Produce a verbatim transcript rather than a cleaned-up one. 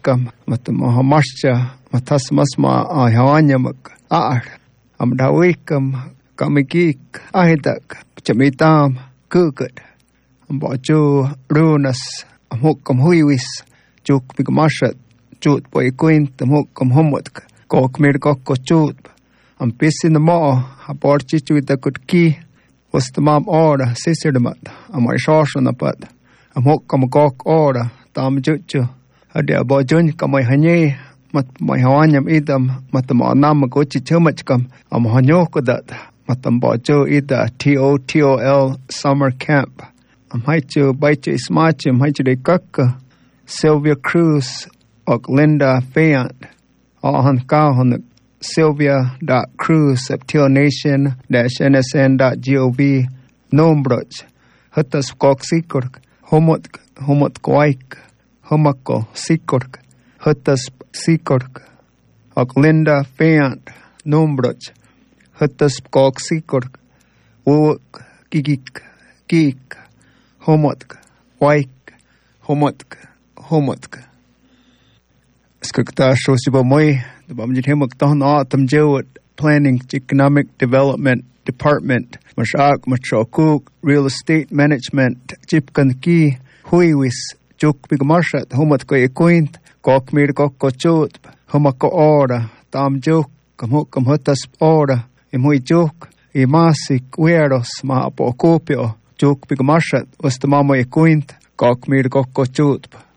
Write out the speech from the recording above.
machkam matamo hamascha matas masma a hawanyamak ar am dawikam kamikik ahidak chamitam kukut am bochu runas am hukam huiwis juk bigmashat chut boy quint am hukam homotk kok mir kokko chut am pisin mo haporchi chuita kutki was the mom order sister the mat am I shorsh on the pat am hukam kok order tam juchu ada bojun kamay hanye mat may hawanyam idam matam anam gochi chumachkam am hanyo kodat matam bojo ida T O T O L summer camp am haichu baichu ismachim haichu de kakka Sylvia Cruz og Linda Fayant ahan kahon Sylvia dot Cruz Septil Nation dash N S N dot gov nombroch hatas kok sikork homot homot koik homako sikork hatas sikork og Linda Fayant nombroch hatas kok sikork wok gigik gik homotk waik homotk homotk skukta shosiba moi the bamjit hemok ton atam jewat planning economic development department mashak machokuk real estate management chipkan ki huiwis juk bigmarshat homot ko equint kok mir kok kochut homako ora tam juk kamok kamhotas ora imui juk imasik weros ma apokopio juk bigmarshat was the mama equint kok mir kok kochut